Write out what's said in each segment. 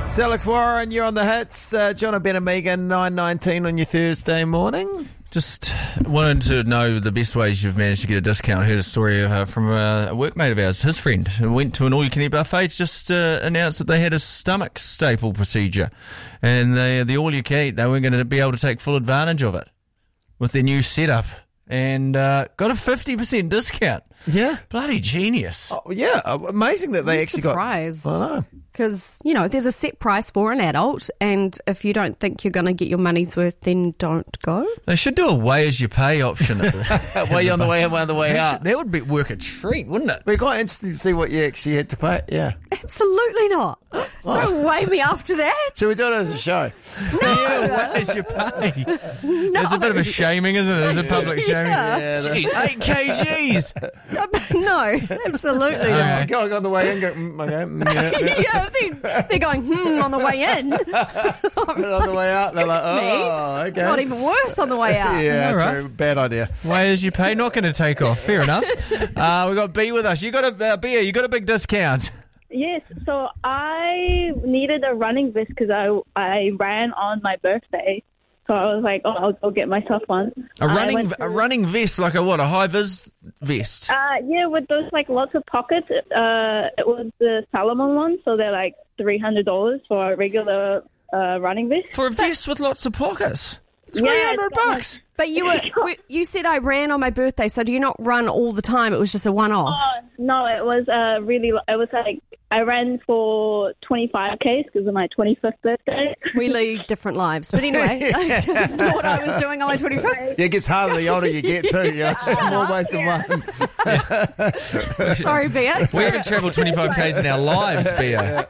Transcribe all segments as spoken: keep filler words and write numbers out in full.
It's Alex Warren, you're on the hits. Uh, John Ben and Megan, nine nineteen on your Thursday morning. Just wanted to know the best ways you've managed to get a discount. I heard a story uh, from a workmate of ours, his friend, who went to an all-you-can-eat buffet, just uh, announced that they had a stomach staple procedure. And they, the all-you-can-eat, they weren't going to be able to take full advantage of it with their new setup. And uh, got a fifty percent discount. Yeah. Bloody genius. Oh, yeah, amazing that they I'm actually surprised. got... I know. Because, you know, there's a set price for an adult, and if you don't think you're going to get your money's worth, then don't go. They should do a way-as-you-pay option. At the, Way on the way in, way on the way that, out. should, that would be work a treat, wouldn't it? We're quite interested to see what you actually had to pay. Yeah. Absolutely not. Don't weigh me after that. Should we do it as a show? Yeah, way-as-you-pay. There's a bit of a shaming, isn't it? There's a public shaming. Yeah, that's- Jeez, eight kgs. No, absolutely It's not. like going on the way in, go, mm, okay, mm, yeah, yeah. Yeah, they're, they're going, hmm, on the way in. But on the way out, they're like, Excuse me. oh, okay. Not even worse on the way out. Yeah, All right. true. Bad idea. Way as you pay, not going to take off. Fair enough. Uh, we got B with us. You got a uh, B. You got a big discount. Yes, so I needed a running vest because I, I ran on my birthday. So I was like, oh, I'll go get myself one. A I running went to- a running vest, like a what? A high vis vest. Uh, yeah, with those like lots of pockets. Uh, it was the Salomon one, so they're like three hundred dollars for a regular uh, running vest. For a vest with lots of pockets. Yeah, Three hundred it's bucks. But you were you said I ran on my birthday, so do you not run all the time? It was just a one-off. Oh, no, it was uh, really, it was like, I ran for twenty-five Ks because of my twenty-fifth birthday. We lead different lives. But anyway, that's not what I was doing on my twenty-fifth. Yeah, it gets harder the older you get too. You know? More ways than one. Sorry, Bea. We haven't travelled twenty-five k's in our lives, Bea.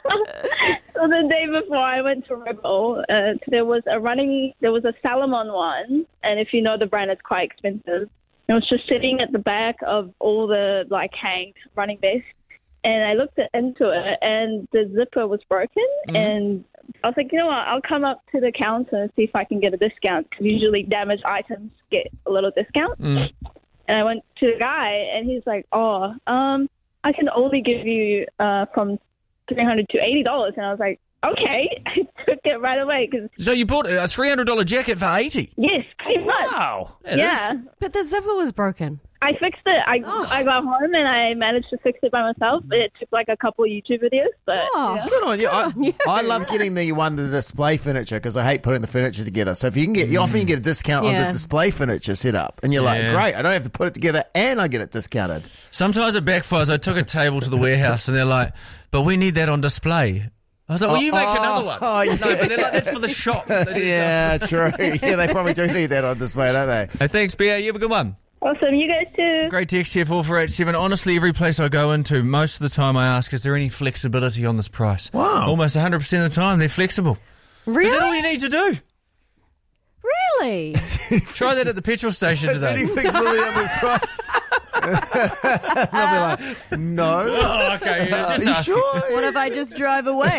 So the day before I went to Rebel, uh, there was a running, there was a Salomon one, and if you know the brand, it's quite expensive. It was just sitting at the back of all the like hanged running vests, and I looked at, into it, and the zipper was broken, Mm-hmm. and I was like, you know what, I'll come up to the counter and see if I can get a discount, because usually damaged items get a little discount. Mm. And I went to the guy, and he's like, oh, um, I can only give you uh, from three hundred dollars to eighty dollars. And I was like, okay. I took it right away. Cause, So you bought a three hundred dollars jacket for eighty. yes, pretty much. Wow. That Yeah. is- But the zipper was broken. I fixed it. I Oh. I got home and I managed to fix it by myself. It took like a couple of YouTube videos, but Oh. yeah. Good on you. I, on you. I love getting the one, the display furniture, because I hate putting the furniture together. So if you can get, you often you get a discount on Yeah. the display furniture set up, and you're like, Yeah. great, I don't have to put it together, and I get it discounted. Sometimes it backfires. I took a table to the warehouse and they're like, but we need that on display. I was like, well, you make Oh, another one. oh, yeah. No, but they're like, that's for the shop. That is, uh, Yeah, true. Yeah, they probably do need that on display, don't they? Hey, thanks, Bea. You have a good one. Awesome. You guys too. Great text here, four four eight seven. Honestly, every place I go into, most of the time I ask, is there any flexibility on this price? Wow. Almost one hundred percent of the time, they're flexible. Really? Is that all you need to do? Really? Try that at the petrol station Is there any today. flexibility on this price? I'll be like, no. Oh, okay. Yeah, Are just you ask. sure? What if I just drive away?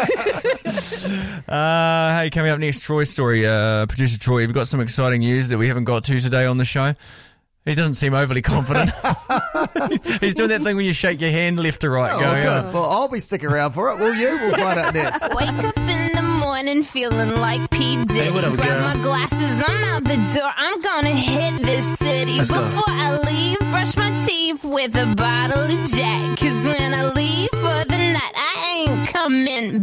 Uh, hey, coming up next, Troy's story. Uh, producer Troy, you've got some exciting news that we haven't got to today on the show. He doesn't seem overly confident. He's doing that thing when you shake your hand left to right. Oh, going, good. "Oh." Well, I'll be sticking around for it. Will you? We'll find out next. Wake up in the morning feeling like P. Diddy. Hey, what up, Grab girl? my glasses, I'm out the door. I'm gonna hit this city. Let's go. Before I leave, brush my teeth with a bottle of Jack. Cause when I leave for the night, I ain't coming